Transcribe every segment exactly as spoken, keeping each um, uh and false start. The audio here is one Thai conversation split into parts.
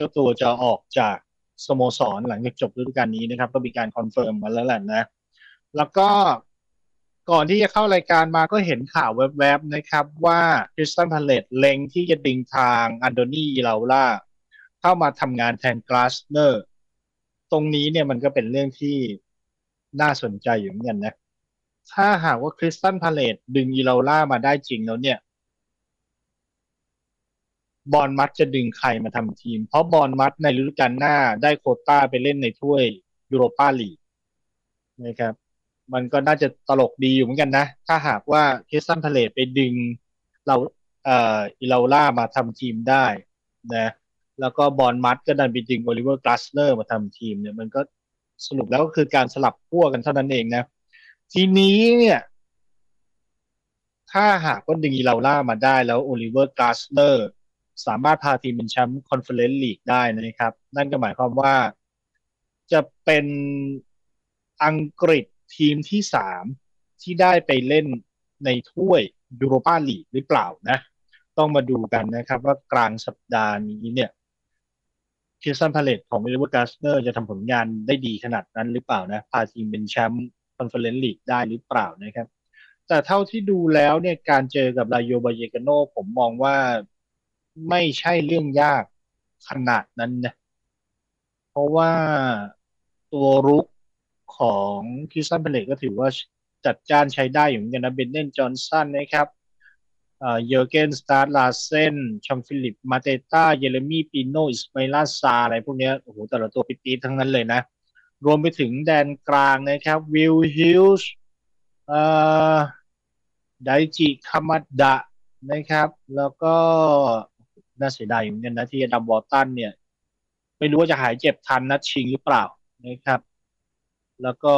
จ้าตัวจะออกจากสโมสรหลังจากจบฤดูกาลนี้นะครับก็มีการคอนเฟิร์มมาแล้วแหละนะแล้วก็ก่อนที่จะเข้ารายการมาก็เห็นข่าวแวบๆนะครับว่าคริสตัลพาเลตเล็งที่จะดึงทางอันโดนีลาล่าเข้ามาทำงานแทนกลาสเนอร์ตรงนี้เนี่ยมันก็เป็นเรื่องที่น่าสนใจอยู่เหมือนกันนะถ้าหากว่าคริสตัลพาเลตดึงอีลาล่ามาได้จริงแล้วเนี่ย บอร์นมัธจะดึงใครมาทำทีม เพราะบอร์นมัธในฤดูกาลหน้าได้โควต้าไปเล่นในถ้วยยูโรปาลีกนะครับมันก็น่าจะตลกดีอยู่เหมือนกันนะ ถ้าหากว่าคริสตันพาเลตไปดึงเราเอ่ออิเลาล่ามาทำทีมได้นะแล้วก็บอร์นมัธก็ดันไปดึงโอลิเวอร์กลาสเนอร์มาทำทีมเนี่ยมันก็สรุปแล้วก็คือการสลับขั้วกันเท่านั้นเองนะทีนี้เนี่ยถ้าหากว่าดึงอิเลาล่ามาได้แล้วโอลิเวอร์กลาสเนอร์สามารถพาทีมเป็นแชมป์คอนเฟอเรนซ์ลีกได้นะครับนั่นก็หมายความว่าจะเป็นอังกฤษทีมที่สามที่ได้ไปเล่นในถ้วยยูโรปาลีกหรือเปล่านะต้องมาดูกันนะครับว่ากลางสัปดาห์นี้เนี่ยคริสตันพาเลตของวิลเวอร์กาสเนอร์จะทำผลงานได้ดีขนาดนั้นหรือเปล่านะพาทีมเป็นแชมป์คอนเฟอเรนซ์ลีกได้หรือเปล่านะครับ แต่เท่าที่ดูแล้วเนี่ยการเจอกับรายโยบายเยกาโนผมมองว่าไม่ใช่เรื่องยากขนาดนั้นนะเพราะว่าตัวรุกของคริสตันพาเลตก็ถือว่าจัดจ้านใช้ได้อยู่เหมือนกันนะเบนเนนจอห์นสันนะครับเอ่อเยอร์เกนสตาร์ลาเซนชอมฟิลิปมาเตต้าเยเรมีปิโนอิสมาอิลาซาอะไรพวกเนี้ยโอ้โหแต่ละตัวปี๊ดๆทั้งนั้นเลยนะรวมไปถึงแดนกลางนะครับวิลฮิลส์เอ่อ ไดจิคามัดดะนะครับแล้วก็น่าเสียดายเหมือนกันนะที่อดัมวอลตันเนี่ยไม่รู้ว่าจะหายเจ็บทันนัดชิงหรือเปล่านะครับแล้วก็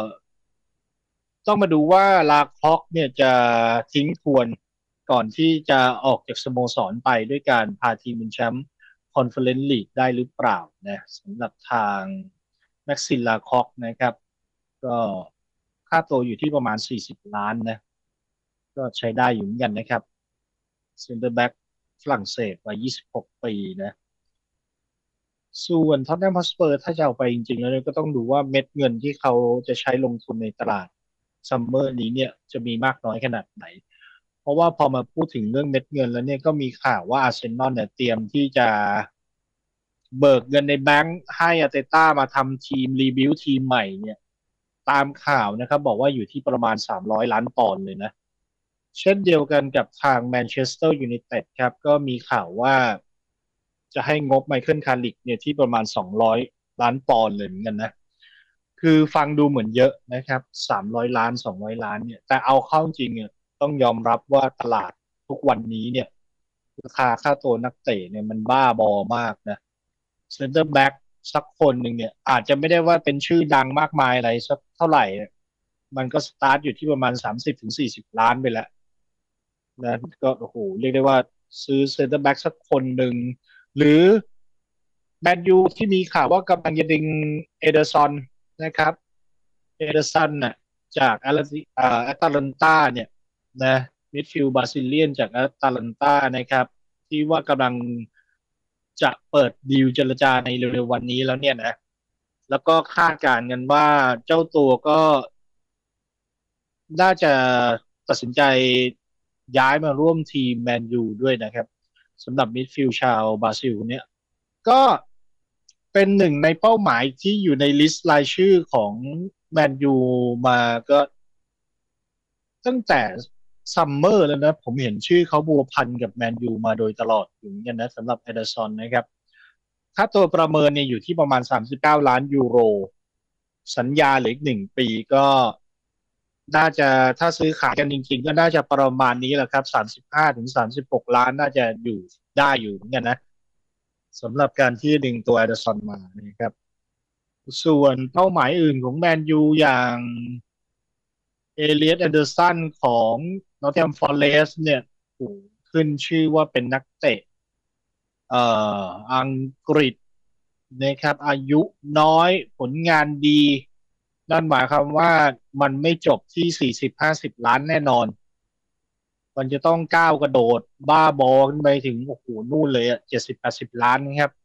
ต้องมาดูว่าลาคล็อกเนี่ยจะทิ้งทวนก่อนที่จะออกจากสโมสรไปด้วยการพาทีมเป็นแชมป์คอนเฟอเรนซ์ลีกได้หรือเปล่านะสำหรับทางแม็กซิลลาคล็อกนะครับก็ค่าตัวอยู่ที่ประมาณสี่สิบล้านนะ ก็ใช้ได้อยู่เหมือนกันนะครับเซ็นเตอร์แบ็กฝรั่งเศสวัยยี่สิบหกปีนะส่วนท็อตแนมฮอสเปอร์ถ้าจะเอาไปจริงๆแล้วเนี่ยก็ต้องดูว่าเม็ดเงินที่เขาจะใช้ลงทุนในตลาดซัมเมอร์นี้เนี่ยจะมีมากน้อยขนาดไหนเพราะว่าพอมาพูดถึงเรื่องเม็ดเงินแล้วเนี่ยก็มีข่าวว่าอาร์เซนอลเนี่ยเตรียมที่จะเบิกเงินในแบงค์ให้อาร์เตต้ามาทำทีมรีบิวทีมใหม่เนี่ยตามข่าวนะครับบอกว่าอยู่ที่ประมาณสามร้อยล้านปอนด์เลยนะ เช่นเดียวกันกับทางแมนเชสเตอร์ยูไนเต็ดครับก็มีข่าวว่าจะให้งบไมเคิลคาริกเนี่ยที่ประมาณสองร้อยล้านปอนด์เลยเหมือนกันนะคือฟังดูเหมือนเยอะนะครับสามร้อยล้านสองร้อยล้านเนี่ยแต่เอาเข้าจริงเนี่ยต้องยอมรับว่าตลาดทุกวันนี้เนี่ยราคาค่าตัวนักเตะเนี่ยมันบ้าบอมากนะเซนเตอร์แบ็กสักคนหนึ่งเนี่ยอาจจะไม่ได้ว่าเป็นชื่อดังมากมายอะไรสักเท่าไหร่มันก็สตาร์ทอยู่ที่ประมาณสามสิบถึงสี่สิบล้านไปแล้ว นะก็โอ้โหเรียกได้ว่าซื้อเซนเตอร์แบ็กสักคนหนึ่งหรือแมนยูที่มีข่าวว่ากำลังจะดึงเอเดอร์ซอนนะครับเอเดอร์สันน่ะจากแอตอ่าแอตแลนตาเนี่ยนะมิดฟิลด์บราซิเลียนจากแอตแลนตานะครับที่ว่ากำลังจะเปิดดีลเจรจาในเร็วๆวันนี้แล้วเนี่ยนะแล้วก็คาดการณ์กันว่าเจ้าตัวก็น่าจะตัดสินใจย้ายมาร่วมทีมแมนยูด้วยนะครับสำหรับมิดฟิลด์ชาวบราซิลเนี่ยก็เป็นหนึ่งในเป้าหมายที่อยู่ในลิสต์รายชื่อของแมนยูมาก็ตั้งแต่ซัมเมอร์แล้วนะผมเห็นชื่อเขาบัวพันกับแมนยูมาโดยตลอดอยู่เหมือนกันนะสำหรับเอเดอร์ซอนนะครับค่าตัวประเมินเนี่ยอยู่ที่ประมาณสามสิบเก้าล้านยูโรสัญญาเหลืออีกหนึ่งปีก็น่าจะถ้าซื้อขายกันจริงๆก็น่าจะประมาณนี้แหละครับสามสิบห้าถึงสามสิบหกล้านน่าจะอยู่ได้อยู่เหมือนกันนะสำหรับการที่ดึงตัวเอเดอร์ซอนมานะครับส่วนเป้าหมายอื่นของแมนยูอย่างเอเลียตแอนเดอร์สันของนอตติงแฮมฟอเรสต์เนี่ยโอ้โหขึ้นชื่อว่าเป็นนักเตะเอ่ออังกฤษนะครับอายุน้อยผลงานดีนั่นหมายความว่ามันไม่จบที่สี่สิบห้าสิบล้านแน่นอนมันจะต้องก้าวกระโดดบ้าบอขึ้นไปถึงโอ้โหนู่นเลยอ่ะเจ็ดสิบแปดสิบล้านนะครับ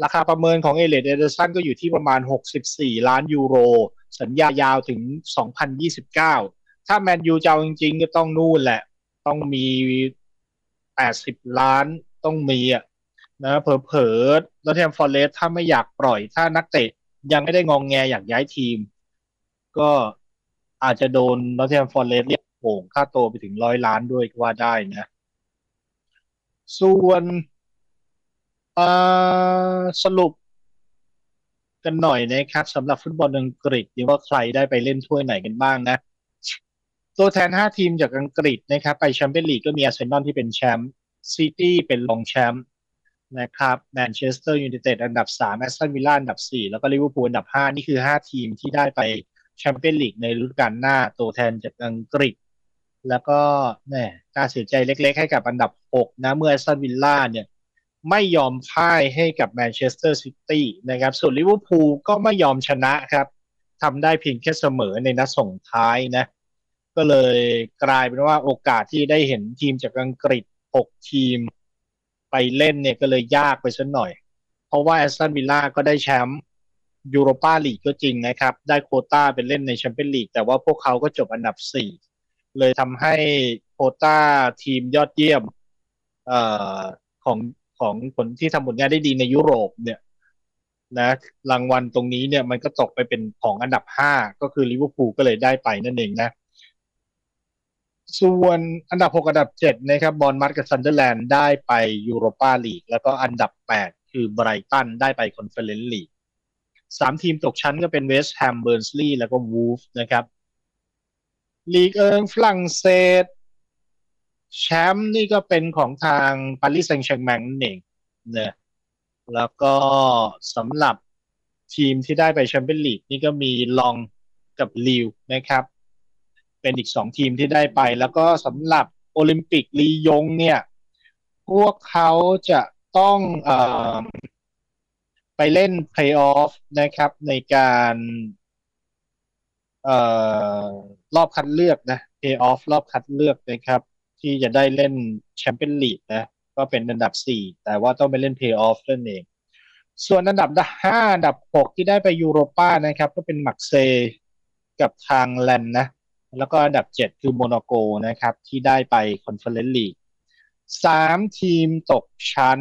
ราคาประเมินของเอเลียต เอเดอร์สันก็อยู่ที่ประมาณหกสิบสี่ล้านยูโรสัญญายาวถึงสองพันยี่สิบเก้าถ้าแมนยูจะเอาจริงๆก็ต้องนู่นแหละต้องมีแปดสิบล้านต้องมีอ่ะนะเผลอๆแล้วแทมฟอร์เรสต์ถ้าไม่อยากปล่อยถ้านักเตะยังไม่ได้งองแงอยากย้ายทีมก็อาจจะโดนนอตติงแฮมฟอร์เรสต์เรียกโป่งค่าตัวไปถึงร้อยล้านด้วยก็ว่าได้นะส่วนเอ่อสรุปกันหน่อยนะครับสำหรับฟุตบอลอังกฤษดีว่าใครได้ไปเล่นถ้วยไหนกันบ้างนะตัวแทนห้าทีมจากอังกฤษนะครับไปแชมเปี้ยนลีกก็มีอาร์เซนอลที่เป็นแชมป์ซิตี้เป็นรองแชมป์นะครับแมนเชสเตอร์ยูไนเต็ดอันดับสามแอสตันวิลล่าอันดับสี่แล้วก็ลิเวอร์พูลอันดับห้านี่คือห้าทีมที่ได้ไปแชมเปี้ยนลีกในฤดูกาลหน้าตัวแทนจากอังกฤษแล้วก็แหมน่าเสียใจเล็กๆให้กับอันดับหกนะเมื่อแอสตันวิลล่าเนี่ย ไม่ยอมพ่ายให้กับแมนเชสเตอร์ซิตี้นะครับส่วนลิเวอร์พูลก็ไม่ยอมชนะครับทำได้เพียงแค่เสมอในนัดส่งท้ายนะก็เลยกลายเป็นว่าโอกาสที่ได้เห็นทีมจากอังกฤษหกทีมไปเล่นเนี่ยก็เลยยากไปสักหน่อยเพราะว่าแอสตันวิลล่าก็ได้แชมป์ยูโรปาลีกก็จริงนะครับได้โควต้าเป็นเล่นในแชมเปี้ยนลีกแต่ว่าพวกเขาก็จบอันดับสี่เลยทำให้โควต้าทีมยอดเยี่ยมเอ่อของของคนที่ทำผลงานได้ดีในยุโรปเนี่ยนะรางวัลตรงนี้เนี่ยมันก็ตกไปเป็นของอันดับห้าก็คือลิเวอร์พูลก็เลยได้ไปนั่นเองนะส่วนอันดับหกอันดับเจ็ดนะครับบอร์นมัธกับซันเดอร์แลนด์ได้ไปยูโรปาลีกแล้วก็อันดับแปดคือไบรตันได้ไปคอนเฟอเรนซ์ลีกสามทีมตกชั้นก็เป็นเวสต์แฮมเบิร์นส์ลีย์แล้วก็วูฟนะครับลีกเอิงฝรั่งเศสแชมป์นี่ก็เป็นของทางปารีสแซงต์แชร์แมงนั่นเองเนี่ยแล้วก็สำหรับทีมที่ได้ไปแชมเปี้ยนลีกนี่ก็มีลองกับลิวนะครับเป็นอีกสองทีมที่ได้ไปแล้วก็สำหรับโอลิมปิกลียงเนี่ยพวกเขาจะต้องเอ่อไปเล่นเพลย์ออฟนะครับในการเอ่อรอบคัดเลือกนะเพลย์ออฟรอบคัดเลือกนะครับที่จะได้เล่นแชมเปี้ยนลีกนะก็เป็นอันดับสี่แต่ว่าต้องไปเล่นเพลย์ออฟนั่นเองส่วนอันดับห้าอันดับหกที่ได้ไปยูโรป้านะครับก็เป็นมักเซย์กับทางแลนนะแล้วก็อันดับเจ็ดคือโมนาโกนะครับที่ได้ไปคอนเฟอเรนซ์ลีกสามทีมตกชั้น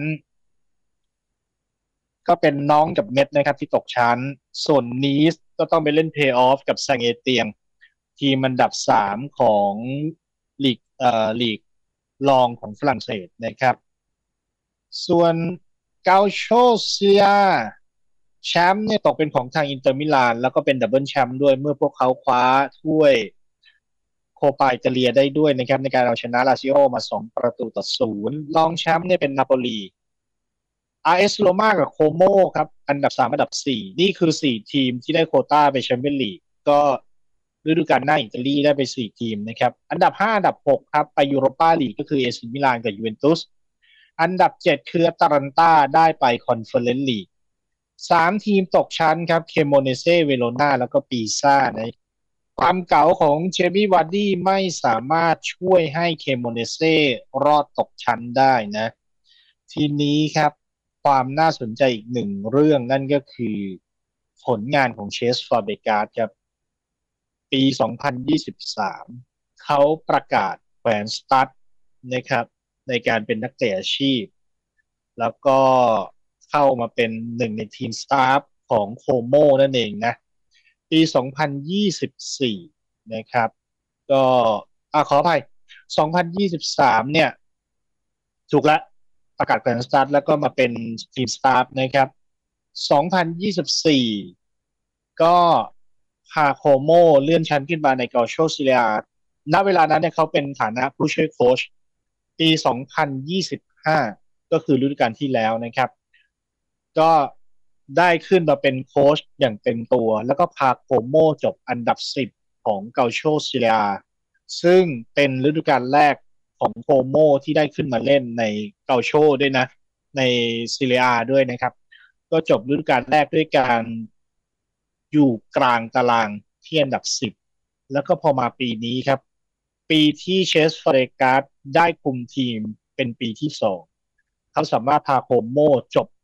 ก็เป็นน้องกับเม็ดนะครับที่ตกชั้น ส่วนนีสก็ต้องไปเล่นเพลย์ออฟกับแซงเอเตียงทีมอันดับสามของลีกเอ่อลีกรองของฝรั่งเศสนะครับ ส่วนเกาโชเซียแชมป์เนี่ยตกเป็นของทางอินเตอร์มิลานแล้วก็เป็นดับเบิลแชมป์ด้วยเมื่อพวกเขาคว้าถ้วยโคปาอิตาเลียได้ด้วยนะครับในการเอาชนะลาซิโอมาสองประตูต่อศูนย์รองแชมป์เนี่ยเป็นนาโปลี อาร์ เอส Roma กับโคโมครับอันดับสามอันดับสี่นี่คือสี่ทีมที่ได้โควต้าไปแชมเปี้ยนลีกก็ฤดูกาลหน้าอิตาลีได้ไปสี่ทีมนะครับอันดับห้าอันดับหกครับไปยูโรปาลีกก็คือเอซิมิลานกับยูเวนตุสอันดับเจ็ดคืออาตาลันตาได้ไปคอนเฟอเรนซ์ลีกสามทีมตกชั้นครับเคโมเนเซเวโรนาแล้วก็ปีซ่านะความเก๋าของเจมี่วาร์ดี้ไม่สามารถช่วยให้เคโมเนเซรอดตกชั้นได้นะทีนี้ครับความน่าสนใจอีกหนึ่งเรื่องนั่นก็คือผลงานของเชสฟาเบกาสครับปีสองพันยี่สิบสามเขาประกาศแขวนสตั๊ดนะครับในการเป็นนักเตะอาชีพแล้วก็เข้ามาเป็นหนึ่งในทีมสตาฟของโคโมนั่นเองนะปีสองพันยี่สิบสี่นะครับก็อ่าขออภัยสองพันยี่สิบสามเนี่ยถูกละประกาศแขวนสตาร์ทแล้วก็มาเป็นทีมสตาฟนะครับสองพันยี่สิบสี่ก็พาโคโมเลื่อนชั้นขึ้นมาในเกาโชซิเลียณเวลานั้นเนี่ยเขาเป็นฐานะผู้ช่วยโค้ชปีสองพันยี่สิบห้าก็คือฤดูกาลที่แล้วนะครับก็ได้ขึ้นมาเป็นโค้ชอย่างเต็มตัวแล้วก็พาโคโมจบอันดับสิบของเกาโชซิเลียซึ่งเป็นฤดูกาลแรกของโคโมที่ได้ขึ้นมาเล่นในเกาโชด้วยนะในซิเลียด้วยนะครับก็จบฤดูกาลแรกด้วยการอยู่กลางตารางที่อันดับสิบแล้วก็พอมาปีนี้ครับปีที่เชสฟาเรกาสได้คุมทีมเป็นปีที่สองเขาสามารถพาโคโมจบ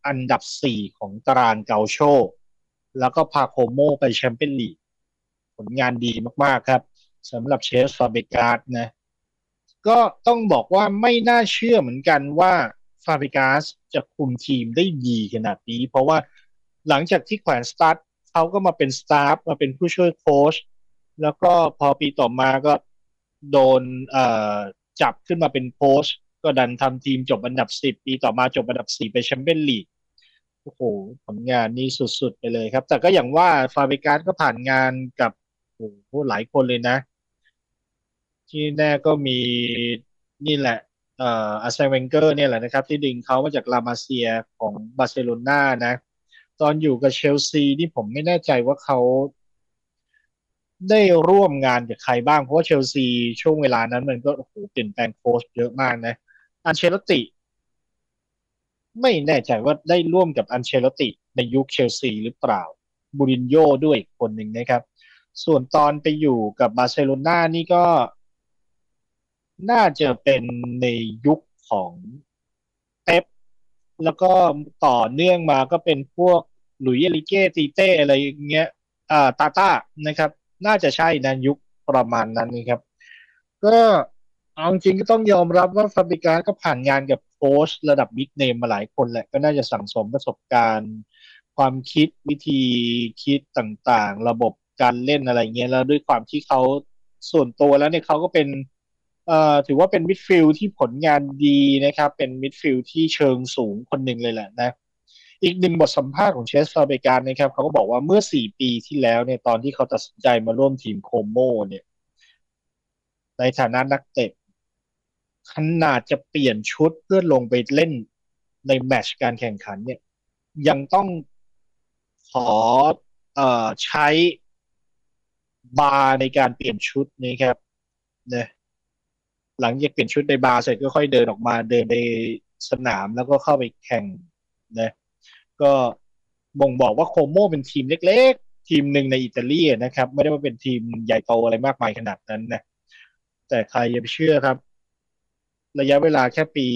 อันดับสี่ของตารางเกาโชแล้วก็พาโคโมไปแชมเปี้ยนลีกผลงานดีมากๆครับสำหรับเชสฟาเบกาสนะก็ต้องบอกว่าไม่น่าเชื่อเหมือนกันว่าฟาเบกาสจะคุมทีมได้ดีขนาดนี้เพราะว่าหลังจากที่แขวนสตาร์ทเขาก็มาเป็นสตาฟมาเป็นผู้ช่วยโค้ชแล้วก็พอปีต่อมาก็โดนเอ่อจับขึ้นมาเป็นโค้ชก็ดันทำทีมจบอันดับสิบปีต่อมาจบอันดับสี่ไปแชมเปี้ยนลีกโอ้โหผลงานนี่สุดๆไปเลยครับแต่ก็อย่างว่าฟาเบกาสก็ผ่านงานกับโอ้โหหลายคนเลยนะ ที่แน่ก็มีนี่แหละเอ่ออาร์เซนเวนเกอร์เนี่ยแหละนะครับที่ดึงเขามาจากลามาเซียของบาร์เซโลนานะตอนอยู่กับเชลซีนี่ผมไม่แน่ใจว่าเขาได้ร่วมงานกับใครบ้างเพราะว่าเชลซีช่วงเวลานั้นมันก็โอ้โหเปลี่ยนแปลงโค้ชเยอะมากนะอันเชลติไม่แน่ใจว่าได้ร่วมกับอันเชลติในยุคเชลซีหรือเปล่าบูรินโญ่ด้วยอีกคนหนึ่งนะครับส่วนตอนไปอยู่กับบาร์เซโลนานี่ก็ น่าจะเป็นในยุคของเป๊ปแล้วก็ต่อเนื่องมาก็เป็นพวกหลุยส์เอลิเก้ตีเต้อะไรอย่างเงี้ยอ่าตาต้านะครับน่าจะใช่นะยุคประมาณนั้นนะครับก็เอาจริงก็ต้องยอมรับว่าฟาบริกาก็ผ่านงานกับโค้ชระดับบิ๊กเนมมาหลายคนแหละก็น่าจะสั่งสมประสบการณ์ความคิดวิธีคิดต่างๆระบบการเล่นอะไรเงี้ยแล้วด้วยความที่เขาส่วนตัวแล้วเนี่ยเขาก็เป็น เอ่อถือว่าเป็นมิดฟิลด์ที่ผลงานดีนะครับเป็นมิดฟิลด์ที่เชิงสูงคนหนึ่งเลยแหละนะอีกหนึ่งบทสัมภาษณ์ของเชสฟาเบกานนะครับเขาก็บอกว่าเมื่อสี่ปีที่แล้วเนี่ยตอนที่เขาตัดสินใจมาร่วมทีมโคโมเนี่ยในฐานะนักเตะขนาดจะเปลี่ยนชุดเพื่อลงไปเล่นในแมตช์การแข่งขันเนี่ยยังต้องขอเอ่อใช้บาร์ในการเปลี่ยนชุดนี้ครับเนี่ย หลังจากเปลี่ยนชุดในบาร์เสร็จก็ค่อยเดินออกมาเดินในสนามแล้วก็เข้าไปแข่งนะก็บ่งบอกว่าโคโมเป็นทีมเล็กๆทีมหนึ่งในอิตาลีนะครับไม่ได้ว่าเป็นทีมใหญ่โตอะไรมากมายขนาดนั้นนะแต่ใครจะไปเชื่อครับระยะเวลาแค่ปี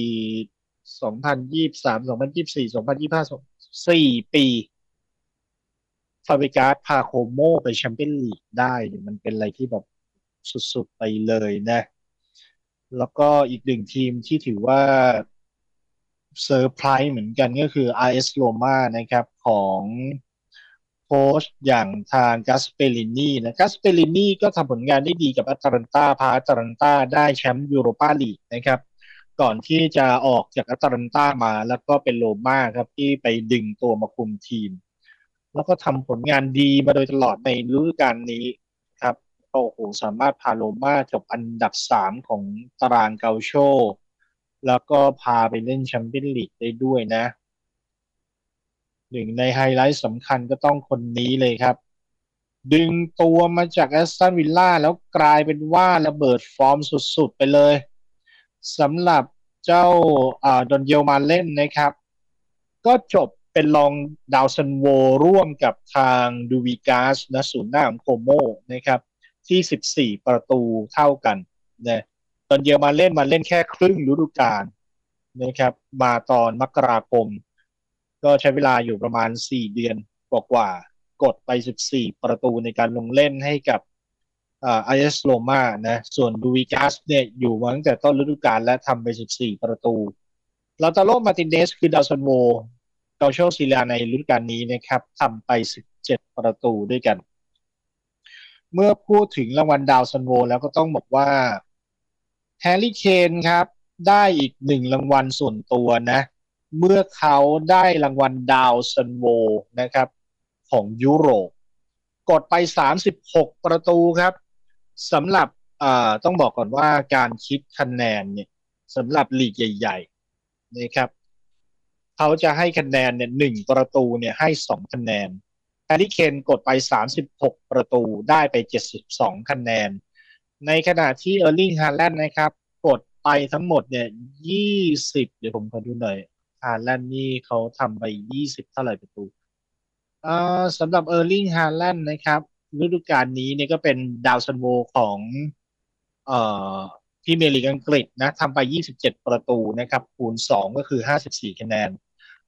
สองพันยี่สิบสาม สองพันยี่สิบสี่ สองพันยี่สิบห้า สี่ปีฟาเบกาสพาโคโมไปแชมเปี้ยนลีกได้เนี่ยมันเป็นอะไรที่แบบสุดๆไปเลยนะ แล้วก็อีกหนึ่งทีมที่ถือว่าเซอร์ไพรส์เหมือนกันก็คือ อาร์ เอส Roma นะครับของโค้ชอย่างทางกัสเปรินีนะกัสเปรินีก็ทำผลงานได้ดีกับแอตแลนตาพาแอตแลนตาได้แชมป์ยูโรปาลีกนะครับก่อนที่จะออกจากแอตแลนตามาแล้วก็เป็นโรม่าครับที่ไปดึงตัวมาคุมทีมแล้วก็ทำผลงานดีมาโดยตลอดในฤดูกาลนี้ครับ โอ้โหสามารถพาโรม่าจบอันดับสามของตารางเกาโชแล้วก็พาไปเล่นแชมเปี้ยนลีกได้ด้วยนะหนึ่งในไฮไลท์สำคัญก็ต้องคนนี้เลยครับดึงตัวมาจากแอสตันวิลล่าแล้วกลายเป็นว่าระเบิดฟอร์มสุดๆไปเลยสำหรับเจ้าอ่าดอนเยลมาเล่นนะครับก็จบเป็นรองดาวซันโวร่วมกับทางดูวิกาสนะศูนย์หน้าของโคโมนะครับที่สิบสี่ประตูเท่ากันนะตอนเยอรมันเล่นมาเล่นแค่ครึ่งฤดูกาลนะครับมาตอนมกราคมก็ใช้เวลาอยู่ประมาณสี่เดือนกว่าๆกดไปสิบสี่ประตูในการลงเล่นให้กับอ่าไอเอสโรมานะส่วนดูวิกัสเนี่ยอยู่มาตั้งแต่ต้นฤดูกาลและทำไปสิบสี่ประตูลาตาโลมาตินเดสคือดาวซันโวเกาโชซิลาในฤดูกาลนี้นะครับทำไปสิบเจ็ดประตูด้วยกัน เมื่อพูดถึงรางวัลดาวซันโวแล้วก็ต้องบอกว่าแฮร์รี่เคนครับได้อีกหนึ่งรางวัลส่วนตัวนะเมื่อเขาได้รางวัลดาวซันโวนะครับของยุโรปกดไปสามสิบหกประตูครับสำหรับอ่าต้องบอกก่อนว่าการคิดคะแนนเนี่ยสำหรับลีกใหญ่ๆนะครับเขาจะให้คะแนนเนี่ยหนึ่งประตูเนี่ยให้สองคะแนน แฮร์รี่เคนกดไปสามสิบหกประตูได้ไปเจ็ดสิบสองคะแนนในขณะที่เออร์ลิงฮาแลนด์นะครับกดไปทั้งหมดเนี่ยยี่สิบเดี๋ยวผมขอดูหน่อยฮาแลนด์นี่เขาทำไปยี่สิบเท่าไหร่ประตูเอ่อสำหรับเออร์ลิงฮาแลนด์นะครับฤดูกาลนี้เนี่ยก็เป็นดาวซันโวของเอ่อพรีเมียร์ลีกอังกฤษนะทำไปยี่สิบเจ็ดประตูนะครับคูณสองก็คือห้าสิบสี่คะแนน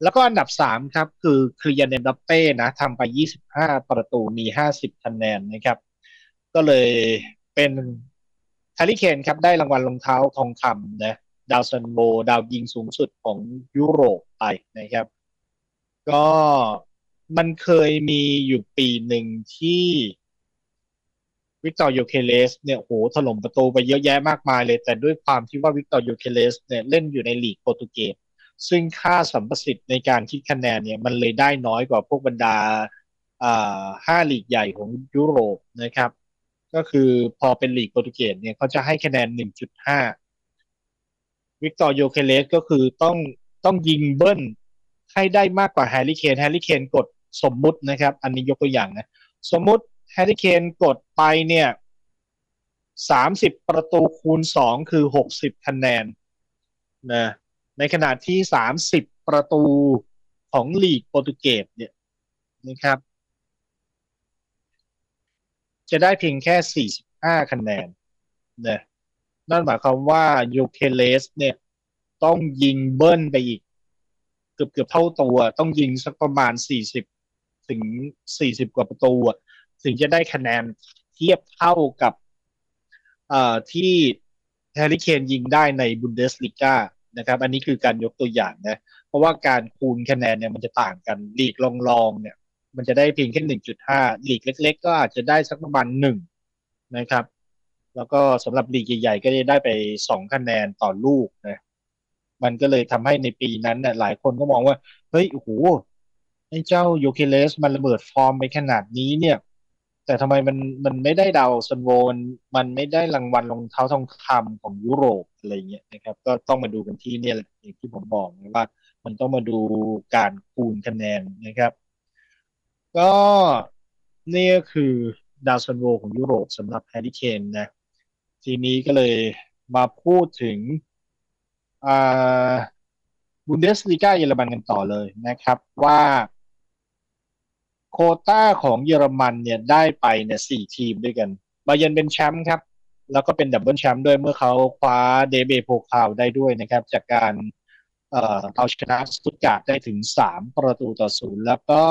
แล้วก็อันดับสามครับคือคลียนเอ็มบัปเป้นะทำไปยี่สิบห้าประตูมีห้าสิบคะแนนนะครับก็เลยเป็นแฮร์รี่เคนครับได้รางวัลรองเท้าทองคำนะดาวซันโบดาวยิงสูงสุดของยุโรปไปนะครับก็มันเคยมีอยู่ปีหนึ่งที่วิกตอร์โยเคเลสเนี่ยโหถล่มประตูไปเยอะแยะมากมายเลยแต่ด้วยความที่ว่าวิกตอร์โยเคเลสเนี่ยเล่นอยู่ในลีกโปรตุเกสซึ่งค่าสัมประสิทธิ์ในการคิดคะแนนเนี่ยมันเลยได้น้อยกว่าพวกบรรดาอ่าห้าลีกใหญ่ของยุโรปนะครับก็คือพอเป็นลีกโปรตุเกสเนี่ยเขาจะให้คะแนนหนึ่งจุดห้าวิกตอร์โยเคเลสก็คือต้องต้องยิงเบิ้ลให้ได้มากกว่าแฮร์รี่เคนแฮร์รี่เคนกดสมมุตินะครับอันนี้ยกตัวอย่างนะสมมุติแฮร์รี่เคนกดไปเนี่ยสามสิบประตูคูณสองคือหกสิบคะแนนนะในขณะที่สามสิบประตูของลีกโปรตุเกสเนี่ยนะครับจะได้เพียงแค่สี่สิบห้าคะแนนนะนั่นหมายความว่าโยเคเลสเนี่ยต้องยิงเบิ้ลไปอีกเกือบเกือบเท่าตัวต้องยิงสักประมาณสี่สิบถึงสี่สิบกว่าประตูถึงจะได้คะแนนเทียบเท่ากับเอ่อที่แฮร์รี่เคนยิงได้ในบุนเดสลีกานะครับอันนี้คือการยกตัวอย่างนะเพราะว่าการคูณคะแนนเนี่ยมันจะต่างกันลีกรองๆเนี่ยมันจะได้เพียงแค่หนึ่งจุดห้าลีกเล็กๆก็อาจจะได้สักประมาณหนึ่งนะครับแล้วก็สำหรับลีกใหญ่ๆก็จะได้ไปสองคะแนนต่อลูกนะมันก็เลยทำให้ในปีนั้นน่ะหลายคนก็มองว่าเฮ้ยโอ้โหไอ้เจ้าโยเคเลสมันระเบิดฟอร์มไปขนาดนี้เนี่ย แต่ทำไมมันมันไม่ได้ดาวซันโวมันมันไม่ได้รางวัลรองเท้าทองคำของยุโรปอะไรเงี้ยนะครับก็ต้องมาดูกันที่เนี่ยแหละอย่างที่ผมบอกนะว่ามันต้องมาดูการคูณคะแนนนะครับก็นี่ก็คือดาวซันโวของยุโรปสำหรับแฮร์รี่เคนนะทีนี้ก็เลยมาพูดถึงอ่าบุนเดสลีกาเยอรมันกันต่อเลยนะครับว่า โควต้าของเยอรมันเนี่ยได้ไปเนี่ยสี่ทีมด้วยกันบาเยิร์นเป็นแชมป์ครับแล้วก็เป็นดับเบิลแชมป์ด้วยเมื่อเขาคว้าเดเบโพคาวได้ด้วยนะครับจากการเอ่อเอาชนะสตุตการ์ดได้ถึงสามประตูต่อศูนย์แล้วก็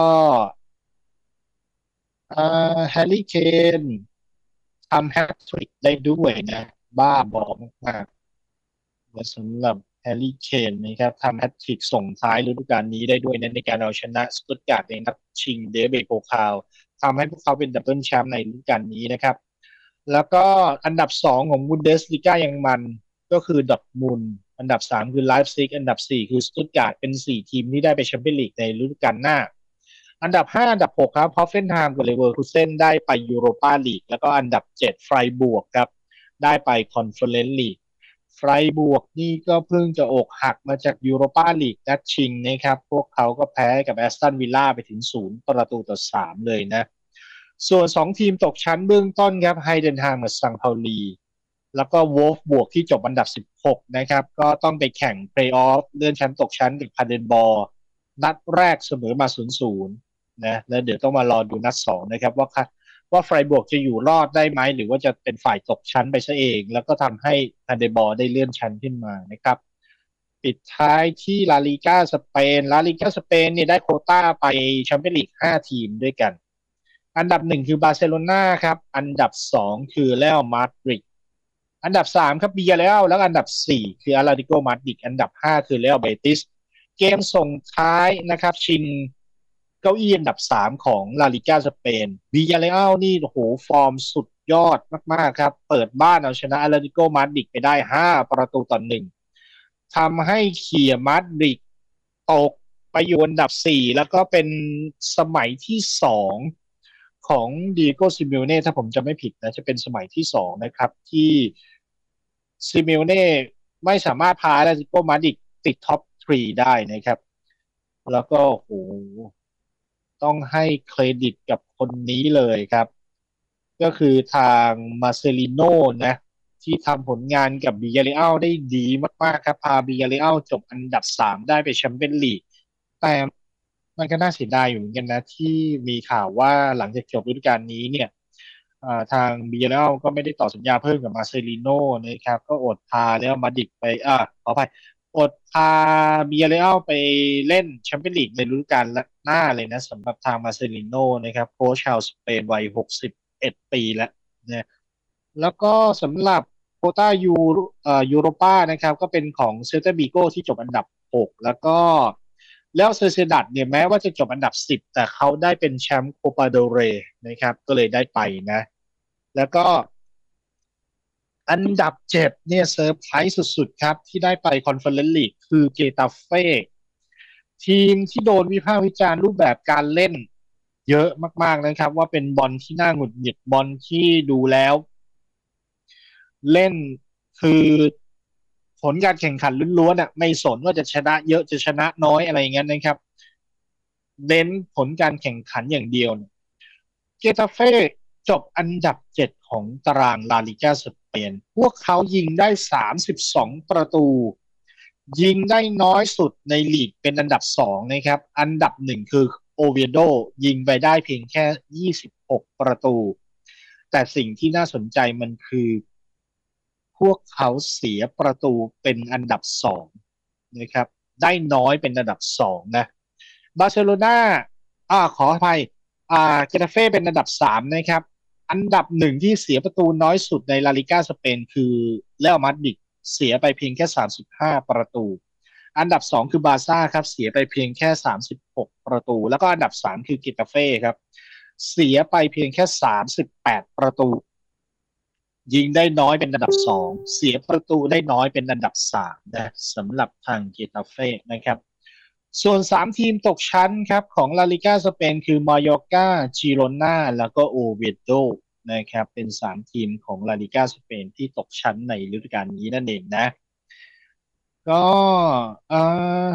เอ่อแฮร์รี่เคนทำแฮตทริกได้ด้วยนะบ้าบอมากๆสำหรับแฮร์รี่เคนนะครับทำแฮตทริกส่งท้ายฤดูกาลนี้ได้ด้วยนะในการเอาชนะสตุตการ์ดในนัดชิงเดเบโพคาวทำให้พวกเขาเป็นดับเบิลแชมป์ในฤดูกาลนี้นะครับ แล้วก็อันดับสองของบุนเดสลิก้ายังมันก็คือดอร์ทมุนด์อันดับสามคือไลฟ์ซิกอันดับสี่คือสตุตการ์ดเป็นสี่ทีมที่ได้ไปแชมเปี้ยนลีกในฤดูกาลหน้าอันดับห้าอันดับหกครับฮอฟเฟนไฮม์กับเลเวอร์คูเซนได้ไปยูโรปาลีกแล้วก็อันดับเจ็ดไฟบวกครับได้ไปคอนเฟอเรนซ์ลีกไฟบวกนี่ก็เพิ่งจะอกหักมาจากยูโรปาลีกนัดชิงนะครับพวกเขาก็แพ้กับแอสตันวิลล่าไปถึงศูนย์ประตูต่อสามเลยนะ ส่วนสองทีมตกชั้นเบื้องต้นครับไฮเดนฮามกับซังเปาลีแล้วก็วอลฟบวกที่จบอันดับสิบหกนะครับก็ต้องไปแข่งเพลย์ออฟเลื่อนชั้นตกชั้นกับพาเดนบอลนัดแรกเสมอมาศูนย์ ศูนย์นะแล้วเดี๋ยวต้องมารอดูนัดสองนะครับว่าว่าไฟบวกจะอยู่รอดได้ไหมหรือว่าจะเป็นฝ่ายตกชั้นไปซะเองแล้วก็ทำให้พาเดนบอลได้เลื่อนชั้นขึ้นมานะครับปิดท้ายที่ลาลิก้าสเปนลาลิก้าสเปนเนี่ยได้โควต้าไปแชมเปี้ยนลีกห้าทีมด้วยกัน อันดับหนึ่งคือบาร์เซโลนาครับ อันดับสองคือเรอัลมาดริดอันดับสามครับบียาเรอัลแล้วอันดับสี่คืออาราติโกมาดริดอันดับห้าคือเรอัลเบติสเกมส่งท้ายนะครับชิงเก้าอี้อันดับสามของลาลิก้าสเปนบียาเรอัลนี่โอ้โหฟอร์มสุดยอดมากๆครับ เปิดบ้านเอาชนะอาราติโกมาดริดไปได้ห้าประตูต่อหนึ่งทำให้เขี่ยมาดริดตกไปอยู่อันดับสี่แล้วก็เป็นสมัยที่สองของดีโก้ซิมิโอเน่ถ้าผมจะไม่ผิดนะจะเป็นสมัยที่สองนะครับที่ซิมิโอเน่ไม่สามารถพาแอตเลติโกมาดริดติดท็อปสามได้นะครับแล้วก็โหต้องให้เครดิตกับคนนี้เลยครับก็คือทางมาเซลิโน่นะที่ทำผลงานกับบิยาเรอัลได้ดีมากๆครับพาบิยาเรอัลจบอันดับสามได้ไปแชมเปี้ยนลีกแต่มันก็น่าเสียดายอยู่เหมือนกันนะที่มีข่าวว่าหลังจากจบฤดูกาลนี้เนี่ยทางบิยาเรอัลก็ไม่ได้ต่อสัญญาเพิ่มกับมาเซลิโน่นะครับก็อดพาแล้วมาดริดไปอ่าขออภัยอดพาเบียเรอัลไปเล่นแชมเปี้ยนลีกในฤดูกาลหน้าเลยนะสำหรับทางมาเซลิโน่นะครับโค้ชชาวสเปนวัยหกสิบเอ็ดปีแล้วนะแล้วก็สำหรับโควต้ายูเอ่อยูโรป้านะครับก็เป็นของเซลตาบิโกที่จบอันดับหกแล้วก็แล้วเซเซดัดเนี่ยแม้ว่าจะจบอันดับสิบแต่เขาได้เป็นแชมป์โคปาเดลเรย์นะครับก็เลยได้ไปนะแล้วก็ อันดับเจ็ดเนี่ยเซอร์ไพรส์สุดๆครับที่ได้ไปคอนเฟอเรนซ์ลีกคือเกตาเฟ่ทีมที่โดนวิพากษ์วิจารณ์รูปแบบการเล่นเยอะมากๆนะครับว่าเป็นบอลที่น่าหงุดหงิดบอลที่ดูแล้วเล่นคือผลการแข่งขันล้วนๆอ่ะไม่สนว่าจะชนะเยอะจะชนะน้อยอะไรอย่างเงี้ยนะครับเน้นผลการแข่งขันอย่างเดียว เกตาเฟ่จบอันดับเจ็ดของตารางลาลิก้าสเปนพวกเขายิงได้สามสิบสองประตูยิงได้น้อยสุดในลีกเป็นอันดับสองนะครับอันดับหนึ่งคือโอเวโดยิงไปได้เพียงแค่ยี่สิบหกประตูแต่สิ่งที่น่าสนใจมันคือพวกเขาเสียประตูเป็นอันดับสองนะครับได้น้อยเป็นอันดับสองนะบาร์เซโลนาอ่าขออภัย อ่าเกตาเฟ่เป็นอันดับสามนะครับอันดับหนึ่งที่เสียประตูน้อยสุดในลาลิก้าสเปนคือเรอัลมาดริดเสียไปเพียงแค่สามสิบห้าประตูอันดับสองคือบาร์ซ่าครับเสียไปเพียงแค่สามสิบหกประตูแล้วก็อันดับสามคือเกตาเฟ่ครับเสียไปเพียงแค่สามสิบแปดประตูยิงได้น้อยเป็นอันดับสองเสียประตูได้น้อยเป็นอันดับสามนะสำหรับทางเกตาเฟ่นะครับ ส่วนสามทีมตกชั้นครับของลาลิก้าสเปนคือมายอร์กาจิโรนาแล้วก็โอเวโดนะครับเป็นสามทีมของลาลิก้าสเปนที่ตกชั้นในฤดูกาลนี้นั่นเองนะก็เอ่อ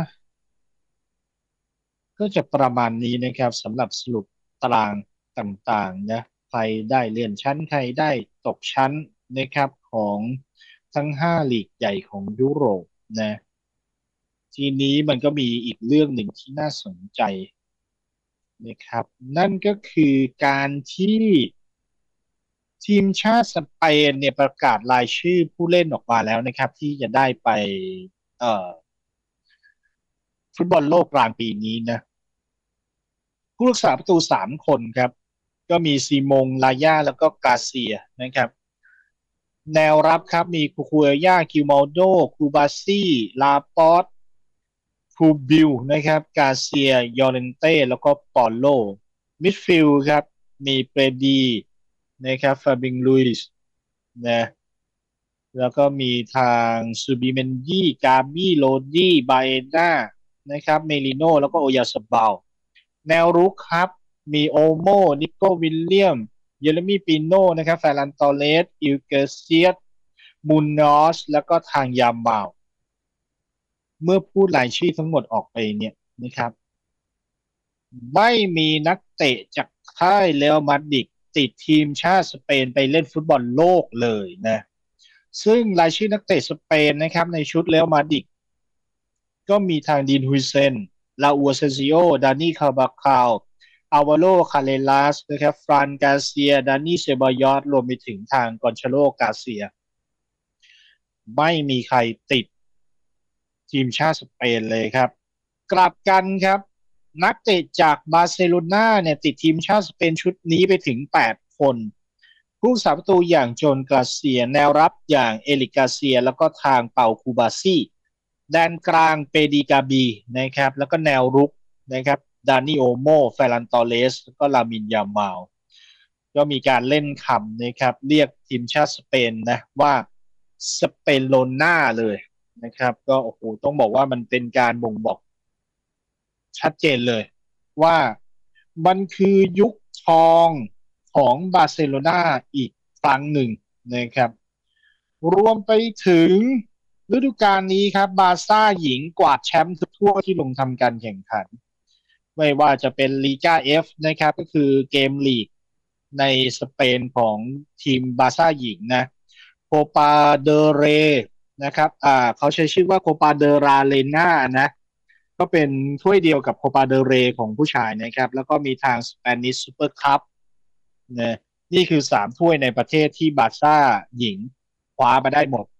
ก็จะประมาณนี้นะครับสำหรับสรุปตารางต่างๆนะใครได้เลื่อนชั้นใครได้ตกชั้นนะครับของทั้งห้าลีกใหญ่ของยุโรปนะทีนี้มันก็มีอีกเรื่องหนึ่งที่น่าสนใจ นะครับนั่นก็คือการที่ทีมชาติสเปนเนี่ยประกาศรายชื่อผู้เล่นออกมาแล้วนะครับที่จะได้ไปเอ่อฟุตบอลโลกกลางปีนี้นะผู้รักษาประตูสามคนครับก็มีซีมงลาย่าแล้วก็กาเซียนะครับแนวรับครับมีคูคูเอย่าคิวมาลโดคูบาซี่ลาปอตคูบิลนะครับกาเซียยอร์เรนเต้แล้วก็ปอลโลมิดฟิลด์ครับมีเปรดีนะครับฟาบิงลุยส์นะ แล้วก็มีทางซูบิเมนดี้กาบี้โรดี้ไบเอน่านะครับเมลิโนแล้วก็โอยาสบาลแนวรุกครับมีโอโมนิโกวิลเลียมเยเรมีปิโนนะครับแฟรันตอเลสอิลเกเซียสมุนนอสแล้วก็ทางยามบาวเมื่อพูดรายชื่อทั้งหมดออกไปเนี่ยนะครับไม่มีนักเตะจากค่ายเรอัลมาดริดติดทีมชาติสเปนไปเล่นฟุตบอลโลกเลยนะ ซึ่งรายชื่อนักเตะสเปนนะครับในชุดเรอัลมาดริดก็มีทางดีนฮุยเซนลาอูเซซิโอดานี่คาบาคาลอาวาโลคาเลลัสนะครับฟรานกาเซียดานี่เซบายอสรวมไปถึงทางกอนชาโลกาเซียไม่มีใครติดทีมชาติสเปนเลยครับกลับกันครับนักเตะจากบาร์เซโลนาเนี่ยติดทีมชาติสเปนชุดนี้ไปถึงแปดคนผู้สาประตูอย่างโจนกาเซียแนวรับอย่างเอลิกกาเซียแล้วก็ทางเปาคูบาซี่แดนกลางเปดีกาบีนะครับแล้วก็แนวรุกนะครับดานิโอโมเฟรันตอเลสแล้วก็ลามินยามาลก็มีการเล่นคำนะครับเรียกทีมชาติสเปนนะว่าสเปนโลน่าเลยนะครับก็โอ้โหต้องบอกว่ามันเป็นการบ่งบอกชัดเจนเลยว่ามันคือยุคทองของบาร์เซโลนาอีกครั้งหนึ่งนะครับรวมไปถึงฤดูกาลนี้ครับบาร์ซ่าหญิงกวาดแชมป์ทุกทั่วที่ลงทำการแข่งขันไม่ว่าจะเป็นลีกาเอฟนะครับก็คือเกมลีกในสเปนของทีมบาร์ซ่าหญิงนะโคปาเดเรนะครับอ่าเขาใช้ชื่อว่าโคปาเดราเลนานะก็เป็นถ้วยเดียวกับโคปาเดเรของผู้ชายนะครับแล้วก็มีทางสเปนิชซูเปอร์คัพนะนี่คือสามถ้วยในประเทศที่บาร์ซ่าหญิงคว้ามาได้หมด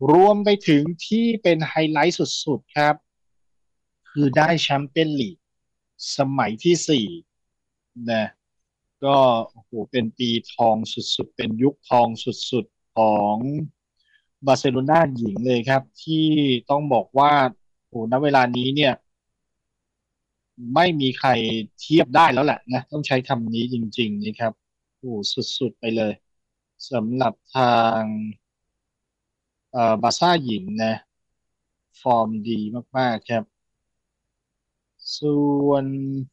รวมไปถึงที่เป็นไฮไลท์สุดๆครับคือได้แชมเปี้ยนลีกสมัยที่สี่นะก็โอ้โหเป็นปีทองสุดๆเป็นยุคทองสุดๆของบาร์เซโลนาหญิงเลยครับที่ต้องบอกว่าโอ้โหณเวลานี้เนี่ยไม่มีใครเทียบได้แล้วแหละนะต้องใช้คำนี้จริงๆนะครับโอ้โหสุดๆไปเลยสำหรับทางเอ่อบาร์ซ่าหญิงนะฟอร์มดีมากๆครับส่วน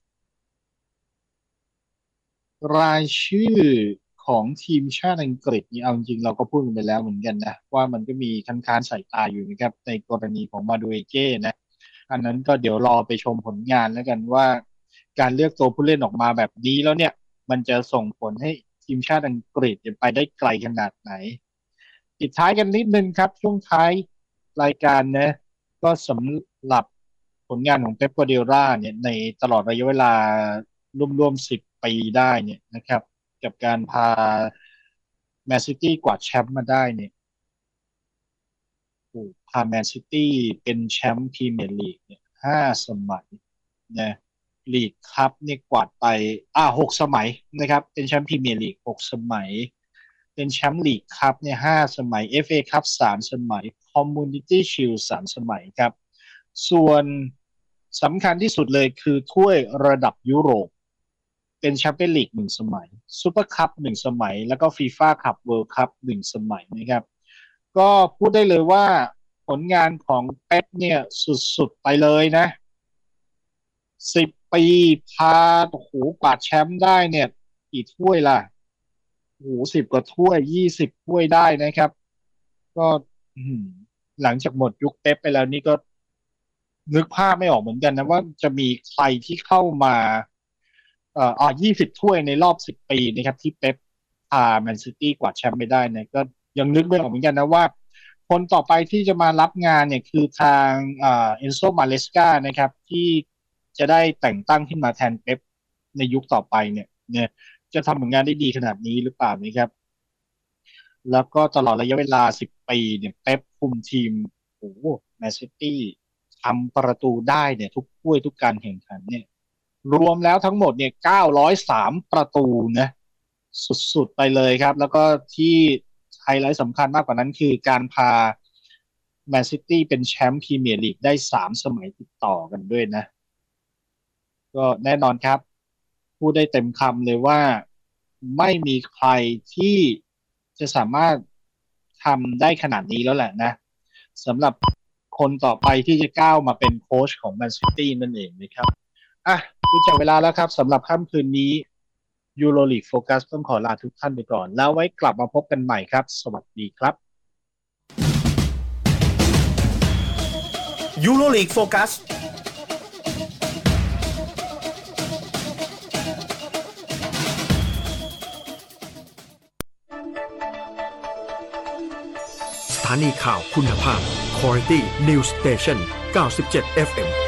รายชื่อของทีมชาติอังกฤษนี่เอาจริงๆเราก็พูดกันไปแล้วเหมือนกันนะว่ามันก็มีคันค้านสายตาอยู่นะครับในกรณีของมาดูเอเก้นะอันนั้นก็เดี๋ยวรอไปชมผลงานแล้วกันว่าการเลือกตัวผู้เล่นออกมาแบบนี้แล้วเนี่ยมันจะส่งผลให้ทีมชาติอังกฤษไปได้ไกลขนาดไหนปิดท้ายกันนิดนึงครับช่วงท้ายรายการนะก็สำหรับผลงานของเป๊ปกัวร์ดิโอลาเนี่ยในตลอดระยะเวลารวมๆสิบปีได้เนี่ยนะครับกับการพาแมนซิตี้กวาดแชมป์มาได้เนี่ยโอ้พาแมนซิตี้เป็นแชมป์พรีเมียร์ลีกเนี่ยห้าสมัยนะลีกคัพเนี่ยกวาดไปอ่าหกสมัยนะครับเป็นแชมป์พรีเมียร์ลีกหกสมัยเป็นแชมป์ลีกคัพเนี่ยห้าสมัย เอฟ เอ คัพสามสมัยคอมมูนิตี้ชิลด์สามสมัยครับส่วนสำคัญที่สุดเลยคือถ้วยระดับยุโรป เป็นแชมเปี้ยนลีกหนึ่งสมัยซูเปอร์คัพหนึ่งสมัยแล้วก็ฟีฟ่าคัพเวิลด์คัพหนึ่งสมัยนะครับก็พูดได้เลยว่าผลงานของเป๊ปเนี่ยสุดๆไปเลยนะสิบปีพาโอ้โหกวาดแชมป์ได้เนี่ยกี่ถ้วยล่ะโอ้โหสิบกว่าถ้วยยี่สิบถ้วยได้นะครับก็หลังจากหมดยุคเป๊ปไปแล้วนี่ก็นึกภาพไม่ออกเหมือนกันนะว่าจะมีใครที่เข้ามา เอ่ออ่ายี่สิบถ้วยในรอบสิบปีนะครับที่เป๊ปพาแมนซิตี้กวาดแชมป์ไปได้เนี่ยก็ยังนึกไม่ออกเหมือนกันนะว่าคนต่อไปที่จะมารับงานเนี่ยคือทางอ่าเอนโซมาเลสกานะครับที่จะได้แต่งตั้งขึ้นมาแทนเป๊ปในยุคต่อไปเนี่ยเนี่ยจะทำผลงานได้ดีขนาดนี้หรือเปล่านะครับแล้วก็ตลอดระยะเวลาสิบปีเนี่ยเป๊ปคุมทีมโอ้โหแมนซิตี้ทำประตูได้เนี่ยทุกถ้วยทุกการแข่งขันเนี่ย รวมแล้วทั้งหมดเนี่ยเก้าร้อยสามประตูนะสุดๆไปเลยครับแล้วก็ที่ไฮไลท์สำคัญมากกว่านั้นคือการพาแมนซิตี้เป็นแชมป์พรีเมียร์ลีกได้สามสมัยติดต่อกันด้วยนะก็แน่นอนครับพูดได้เต็มคำเลยว่าไม่มีใครที่จะสามารถทำได้ขนาดนี้แล้วแหละนะสำหรับคนต่อไปที่จะก้าวมาเป็นโค้ชของแมนซิตี้นั่นเองนะครับ อ่ะดูจากเวลาแล้วครับสำหรับค่ำคืนนี้ยูโรลีกโฟกัสต้องขอลาทุกท่านไปก่อนแล้วไว้กลับมาพบกันใหม่ครับสวัสดีครับยูโรลีกโฟกัสสถานีข่าวคุณภาพ Quality News Station เก้าสิบเจ็ด เอฟ เอ็ม